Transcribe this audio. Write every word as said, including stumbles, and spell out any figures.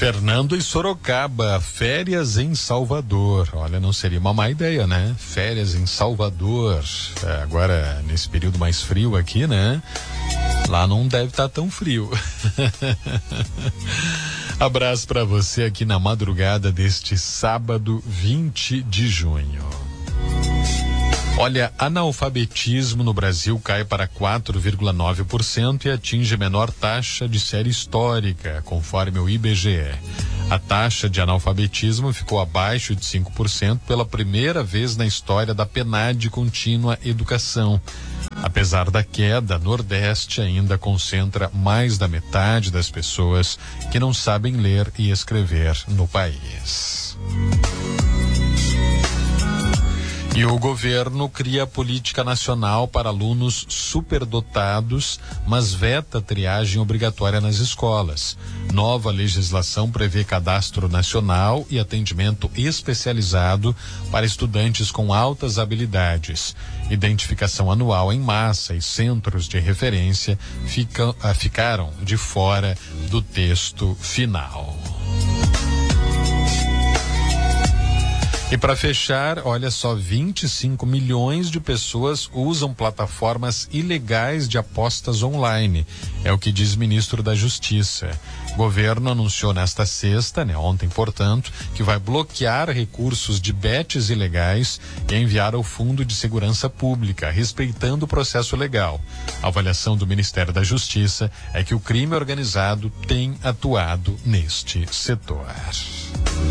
Fernando e Sorocaba, férias em Salvador. Olha, não seria uma má ideia, né? Férias em Salvador. É, agora, nesse período mais frio aqui, né? Lá não deve estar tão frio. Abraço para você aqui na madrugada deste sábado, vinte de junho. Olha, analfabetismo no Brasil cai para quatro vírgula nove por cento e atinge a menor taxa de série histórica, conforme o I B G E. A taxa de analfabetismo ficou abaixo de cinco por cento pela primeira vez na história da PNAD Contínua Educação. Apesar da queda, Nordeste ainda concentra mais da metade das pessoas que não sabem ler e escrever no país. E o governo cria política nacional para alunos superdotados, mas veta triagem obrigatória nas escolas. Nova legislação prevê cadastro nacional e atendimento especializado para estudantes com altas habilidades. Identificação anual em massa e centros de referência ficam, ah, ficaram de fora do texto final. E para fechar, olha só, vinte e cinco milhões de pessoas usam plataformas ilegais de apostas online. É o que diz o ministro da Justiça. O governo anunciou nesta sexta, né, ontem, portanto, que vai bloquear recursos de bets ilegais e enviar ao Fundo de Segurança Pública, respeitando o processo legal. A avaliação do Ministério da Justiça é que o crime organizado tem atuado neste setor.